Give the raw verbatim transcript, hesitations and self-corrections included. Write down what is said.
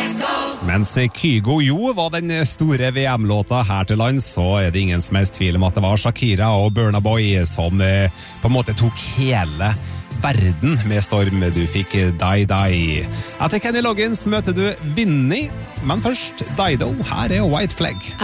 Mens Kygo Jo var den store V M-låta her til land, så er det ingen som helst tvil om at det var Shakira og Burna Boy som eh, på en måte tok hele verden med storm. Du fikk Die Die. Etter Kenny Loggins møter du Vinnie, men først Dido. Her er White Flag.